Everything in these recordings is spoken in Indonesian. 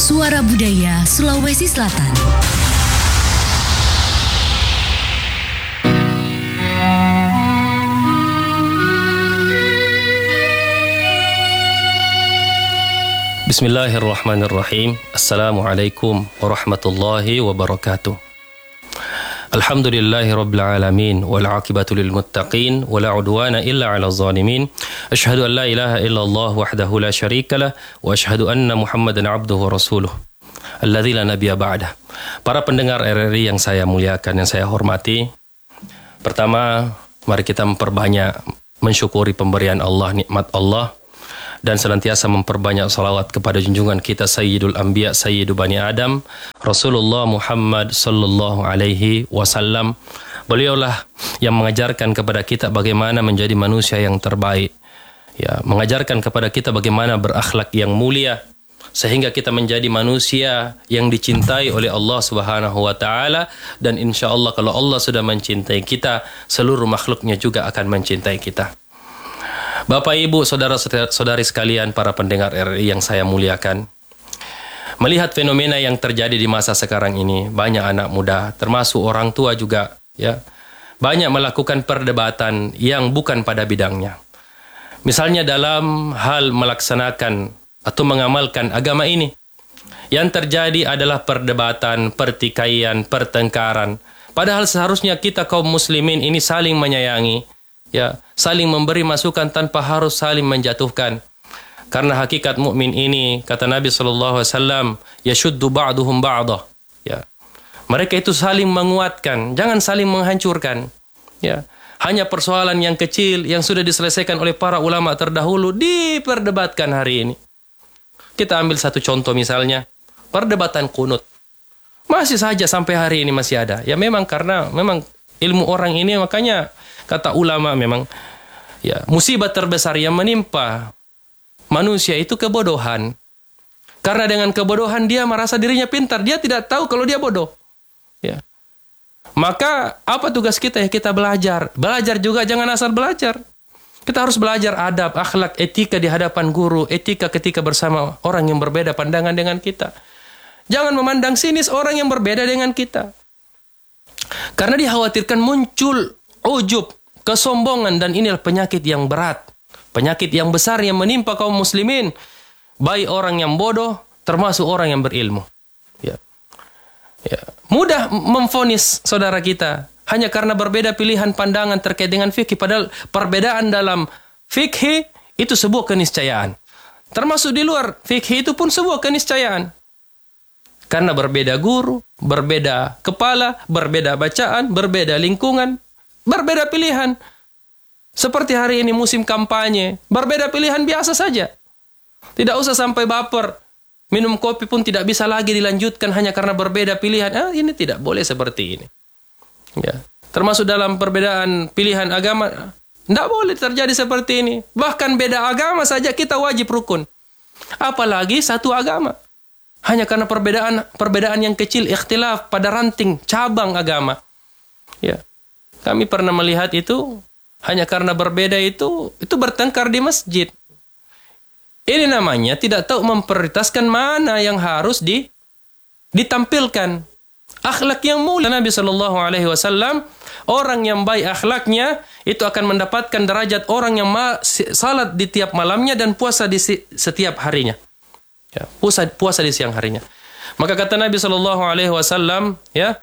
Suara Budaya Sulawesi Selatan. Bismillahirrahmanirrahim. Assalamualaikum warahmatullahi wabarakatuh. Alhamdulillahi rabbil alamin wal aqibatu lil muttaqin wala udwana illa 'alal zalimin. Asyhadu an la ilaha illallah wahdahu la syarikalah wa asyhadu anna Muhammadan 'abduhu wa rasuluh. Alladzi la nabiyya ba'dah. Para pendengar RRI yang saya muliakan, yang saya hormati. Pertama, mari kita memperbanyak mensyukuri pemberian Allah, nikmat Allah, dan senantiasa memperbanyak salawat kepada junjungan kita Sayyidul Anbiya, Sayyidu Bani Adam, Rasulullah Muhammad sallallahu alaihi wasallam. Beliaulah yang mengajarkan kepada kita bagaimana menjadi manusia yang terbaik. Ya, mengajarkan kepada kita bagaimana berakhlak yang mulia sehingga kita menjadi manusia yang dicintai oleh Allah Subhanahu wa taala, dan insyaallah kalau Allah sudah mencintai kita, seluruh makhluknya juga akan mencintai kita. Bapak, Ibu, saudara-saudari sekalian, para pendengar RRI yang saya muliakan. Melihat fenomena yang terjadi di masa sekarang ini, banyak anak muda, termasuk orang tua juga, ya, banyak melakukan perdebatan yang bukan pada bidangnya. Misalnya dalam hal melaksanakan atau mengamalkan agama ini. Yang terjadi adalah perdebatan, pertikaian, pertengkaran. Padahal seharusnya kita kaum muslimin ini saling menyayangi, ya, saling memberi masukan tanpa harus saling menjatuhkan. Karena hakikat mukmin ini, kata Nabi sallallahu alaihi wasallam, yashuddu ba'duhum ba'dah. Ya. Mereka itu saling menguatkan, jangan saling menghancurkan. Ya. Hanya persoalan yang kecil yang sudah diselesaikan oleh para ulama terdahulu diperdebatkan hari ini. Kita ambil satu contoh misalnya, perdebatan qunut. Masih saja sampai hari ini masih ada. Ya memang karena memang ilmu orang ini, makanya kata ulama memang ya musibah terbesar yang menimpa manusia itu kebodohan. Karena dengan kebodohan dia merasa dirinya pintar, dia tidak tahu kalau dia bodoh. Ya. Maka apa tugas kita? Ya kita belajar. Belajar juga jangan asal belajar. Kita harus belajar adab, akhlak, etika di hadapan guru, etika ketika bersama orang yang berbeda pandangan dengan kita. Jangan memandang sinis orang yang berbeda dengan kita. Karena dikhawatirkan muncul ujub, kesombongan, dan inilah penyakit yang berat, penyakit yang besar yang menimpa kaum muslimin, baik orang yang bodoh termasuk orang yang berilmu. Ya. Ya. Mudah memvonis saudara kita hanya karena berbeda pilihan pandangan terkait dengan fikih, padahal perbedaan dalam fikih itu sebuah keniscayaan. Termasuk di luar fikih itu pun sebuah keniscayaan. Karena berbeda guru, berbeda kepala, berbeda bacaan, berbeda lingkungan, berbeda pilihan. Seperti hari ini musim kampanye, berbeda pilihan biasa saja. Tidak usah sampai baper. Minum kopi pun tidak bisa lagi dilanjutkan hanya karena berbeda pilihan. Ini tidak boleh seperti ini. Ya. Termasuk dalam perbedaan pilihan agama, tidak boleh terjadi seperti ini. Bahkan beda agama saja kita wajib rukun. Apalagi satu agama. Hanya karena perbedaan yang kecil, ikhtilaf pada ranting, cabang agama. Ya. Kami pernah melihat itu, hanya karena berbeda itu bertengkar di masjid. Ini namanya tidak tahu memprioritaskan mana yang harus ditampilkan. Akhlak yang mulia. Nabi sallallahu alaihi wasallam, orang yang baik akhlaknya itu akan mendapatkan derajat orang yang salat di tiap malamnya dan puasa di setiap harinya. Ya, puasa di siang harinya. Maka kata Nabi sallallahu alaihi wasallam, ya,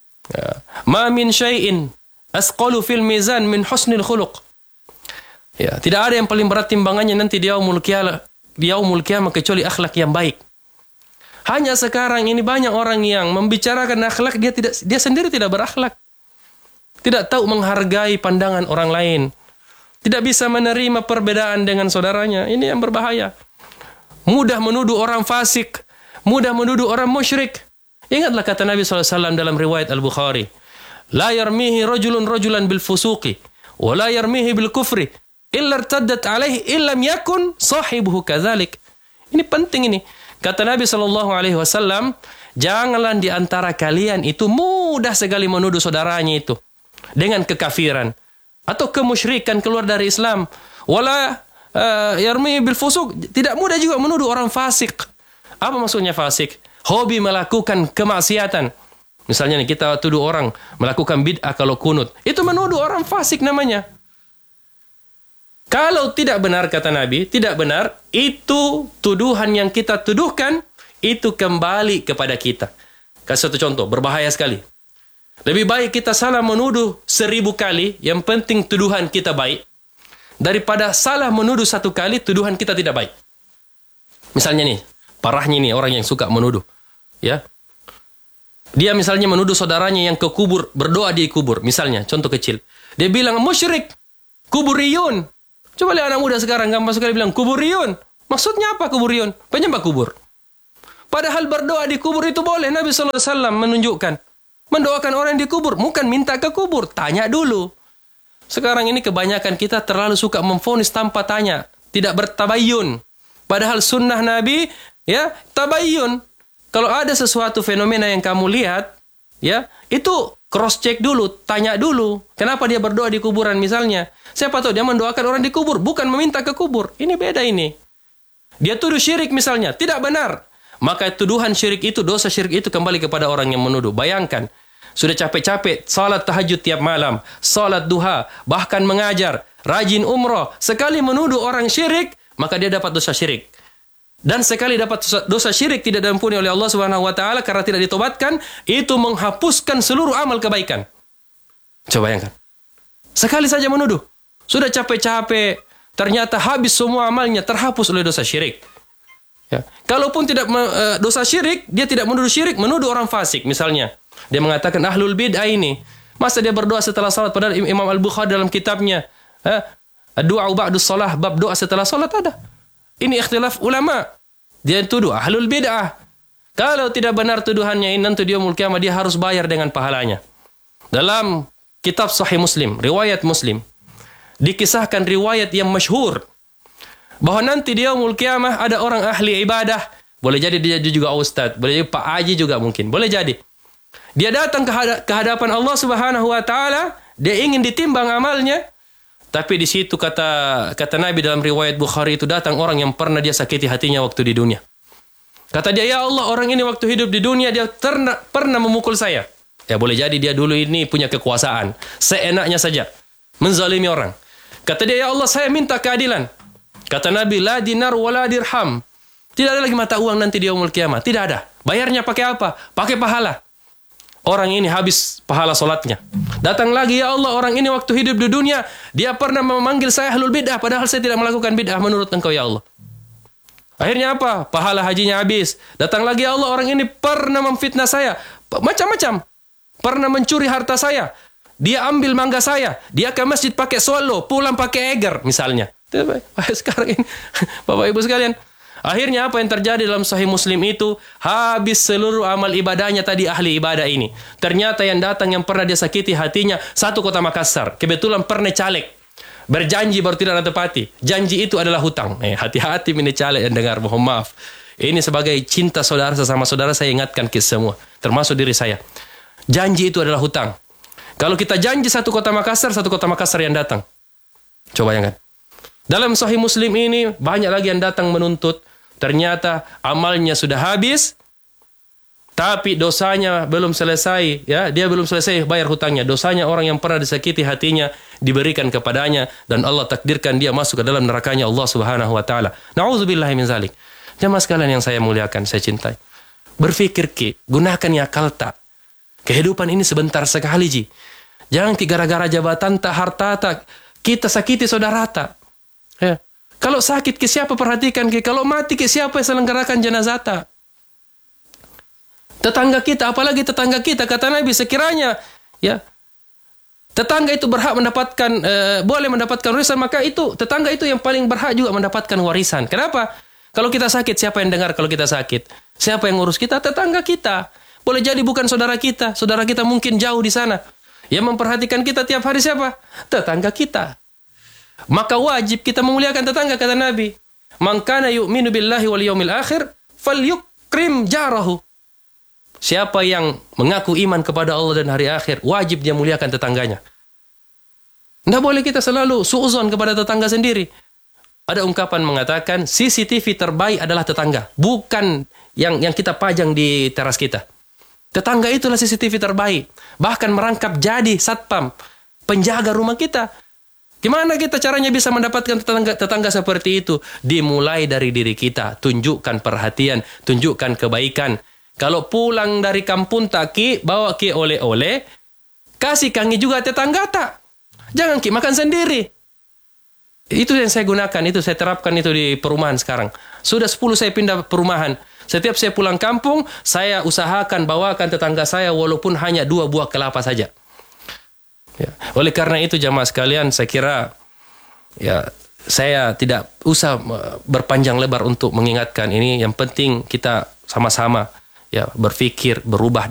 ma min syai'in asqalu fil mizan min husnil khuluq. Ya, tidak ada yang paling berat timbangannya nanti di yaumul qiyamah kecuali akhlak yang baik. Hanya sekarang ini banyak orang yang membicarakan akhlak, dia sendiri tidak berakhlak. Tidak tahu menghargai pandangan orang lain. Tidak bisa menerima perbedaan dengan saudaranya. Ini yang berbahaya. Mudah menuduh orang fasik, mudah menuduh orang musyrik. Ingatlah kata Nabi SAW dalam riwayat Al-Bukhari, la yarmihi rajulan bil fusuqi wa la yarmihi bil kufri illa irtaddat alaihi illam yakun sahibuhu kadzalik. Ini penting ini. Kata Nabi SAW, janganlah di antara kalian itu mudah sekali menuduh saudaranya itu dengan kekafiran atau kemusyrikan, keluar dari Islam. Wala yarmi bil fusuq, tidak mudah juga menuduh orang fasik Apa maksudnya fasik? Hobi melakukan kemaksiatan. Misalnya nih, kita tuduh orang melakukan bid'ah kalau kunut. Itu menuduh orang fasik namanya. Kalau tidak benar, kata Nabi, tidak benar, itu tuduhan yang kita tuduhkan, itu kembali kepada kita. Kasih satu contoh, berbahaya sekali. Lebih baik kita salah menuduh 1000 kali, yang penting tuduhan kita baik, daripada salah menuduh 1 kali, tuduhan kita tidak baik. Misalnya nih, parahnya nih orang yang suka menuduh. Ya, dia misalnya menuduh saudaranya yang ke kubur, berdoa di kubur. Misalnya, contoh kecil. Dia bilang, musyrik, kuburiyun. Coba lihat anak muda sekarang, gampang sekali bilang, kuburiyun. Maksudnya apa kuburiyun? Penyembah kubur. Padahal berdoa di kubur itu boleh. Nabi SAW menunjukkan. Mendoakan orang di kubur. Bukan minta ke kubur. Tanya dulu. Sekarang ini kebanyakan kita terlalu suka memvonis tanpa tanya. Tidak bertabayun. Padahal sunnah Nabi, ya, tabayun. Kalau ada sesuatu fenomena yang kamu lihat, ya, itu cross check dulu, tanya dulu. Kenapa dia berdoa di kuburan misalnya? Siapa tahu dia mendoakan orang di kubur, bukan meminta ke kubur. Ini beda ini. Dia tuduh syirik misalnya, tidak benar. Maka tuduhan syirik itu, dosa syirik itu kembali kepada orang yang menuduh. Bayangkan, sudah capek-capek salat tahajud tiap malam, salat duha, bahkan mengajar, rajin umrah, sekali menuduh orang syirik, maka dia dapat dosa syirik. Dan sekali dapat dosa syirik tidak diampuni oleh Allah Subhanahu wa taala karena tidak ditobatkan, itu menghapuskan seluruh amal kebaikan. Coba bayangkan. Sekali saja menuduh, sudah capek-capek, ternyata habis semua amalnya, terhapus oleh dosa syirik. Ya. Kalaupun tidak dosa syirik, dia tidak menuduh syirik, menuduh orang fasik. Misalnya, dia mengatakan ahlul bid'ah ini, masa dia berdoa setelah salat? Padahal Imam Al-Bukhari dalam kitabnya, doa ba'dus salah, bab doa setelah salat ada. Ini ikhtilaf ulama. Dia tuduh ahlul bid'ah. Kalau tidak benar tuduhannya ini, nanti dia yaumul qiyamah dia harus bayar dengan pahalanya. Dalam kitab Sahih Muslim, riwayat Muslim, dikisahkan riwayat yang masyhur bahwa nanti dia yaumul qiyamah ada orang ahli ibadah. Boleh jadi dia juga ustaz, boleh jadi Pak Haji juga mungkin, boleh jadi. Dia datang ke hadapan Allah Subhanahu wa taala, dia ingin ditimbang amalnya. Tapi di situ kata Nabi dalam riwayat Bukhari itu datang orang yang pernah dia sakiti hatinya waktu di dunia. Kata dia, ya Allah, orang ini waktu hidup di dunia dia pernah memukul saya. Ya boleh jadi dia dulu ini punya kekuasaan, seenaknya saja menzalimi orang. Kata dia, ya Allah, saya minta keadilan. Kata Nabi, la dinar wala dirham. Tidak ada lagi mata uang nanti di yaumul qiyamah. Tidak ada. Bayarnya pakai apa? Pakai pahala. Orang ini habis pahala solatnya. Datang lagi, ya Allah, orang ini waktu hidup di dunia, dia pernah memanggil saya ahlul bid'ah, padahal saya tidak melakukan bid'ah menurut engkau, ya Allah. Akhirnya apa? Pahala hajinya habis. Datang lagi, ya Allah, orang ini pernah memfitnah saya. Macam-macam. Pernah mencuri harta saya. Dia ambil mangga saya. Dia ke masjid pakai swallow, pulang pakai eger, misalnya. Sekarang ini, Bapak Ibu sekalian, akhirnya apa yang terjadi dalam Sahih Muslim itu? Habis seluruh amal ibadahnya tadi ahli ibadah ini. Ternyata yang datang yang pernah dia sakiti hatinya satu kota Makassar. Kebetulan pernah caleg. Berjanji baru tidak tepati. Janji itu adalah hutang. Hati-hati ini caleg yang dengar, mohon maaf. Ini sebagai cinta saudara sesama saudara saya ingatkan ke semua. Termasuk diri saya. Janji itu adalah hutang. Kalau kita janji satu kota Makassar yang datang. Coba bayangkan. Dalam Sahih Muslim ini banyak lagi yang datang menuntut. Ternyata amalnya sudah habis, tapi dosanya belum selesai. Ya, dia belum selesai bayar hutangnya. Dosanya orang yang pernah disakiti hatinya diberikan kepadanya dan Allah takdirkan dia masuk ke dalam nerakanya Allah Subhanahu wa taala. Nauzubillahi min zalik. Jemaah sekalian yang saya muliakan, saya cintai. Berfikir gunakan ya akal tak. Kehidupan ini sebentar sekali ji. Jangan gara-gara jabatan tak, harta tak, kita sakiti saudara tak. Ya. Kalau sakit ke siapa perhatikan ke? Kalau mati ke siapa yang selenggarakan jenazah tak? Tetangga kita, apalagi tetangga kita, kata Nabi, sekiranya ya tetangga itu berhak mendapatkan boleh mendapatkan warisan, maka itu tetangga itu yang paling berhak juga mendapatkan warisan. Kenapa? Kalau kita sakit, siapa yang dengar kalau kita sakit? Siapa yang ngurus kita? Tetangga kita. Boleh jadi bukan saudara kita. Saudara kita mungkin jauh di sana. Yang memperhatikan kita tiap hari siapa? Tetangga kita. Maka wajib kita memuliakan tetangga, kata Nabi. Man kana yu'minu billahi wal yaumil akhir falyukrim jarahu. Siapa yang mengaku iman kepada Allah dan hari akhir, wajib dia muliakan tetangganya. Tidak boleh kita selalu suuzon kepada tetangga sendiri. Ada ungkapan mengatakan CCTV terbaik adalah tetangga, bukan yang kita pajang di teras kita. Tetangga itulah CCTV terbaik. Bahkan merangkap jadi satpam, penjaga rumah kita. Gimana kita caranya bisa mendapatkan tetangga seperti itu? Dimulai dari diri kita. Tunjukkan perhatian, tunjukkan kebaikan. Kalau pulang dari kampung tak ki, bawa ki oleh-oleh, kasih kangi juga tetangga tak. Jangan ki makan sendiri. Itu yang saya gunakan, itu saya terapkan itu di perumahan sekarang. Sudah 10 saya pindah perumahan. Setiap saya pulang kampung, saya usahakan bawakan tetangga saya walaupun hanya 2 buah kelapa saja. Ya. Oleh karena itu jamaah sekalian, saya kira ya saya tidak usah berpanjang lebar untuk mengingatkan ini. Yang penting kita sama-sama ya berpikir, berubah